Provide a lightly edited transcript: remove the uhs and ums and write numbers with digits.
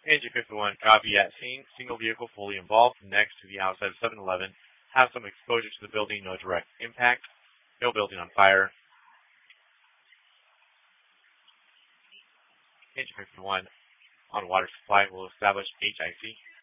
Engine 51, copy at scene. Single vehicle fully involved next to the outside of 7-Eleven. Have some exposure to the building, no direct impact. No building on fire. Engine 51 on water supply will establish HIC.